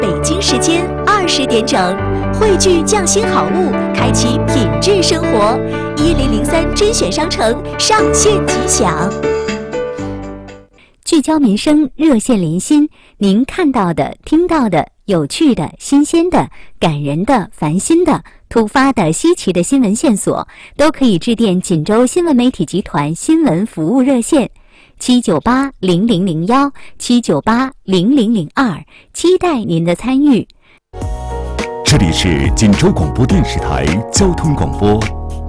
北京时间20点整，汇聚匠心好物，开启品质生活。1003甄选商城上线即享。 聚焦民生，热线连心，您看到的、听到的、有趣的、新鲜的、感人的、烦心的、突发的、稀奇的新闻线索，都可以致电锦州新闻媒体集团新闻服务热线7980001 7980002，期待您的参与。 这里是锦州广播电视台交通广播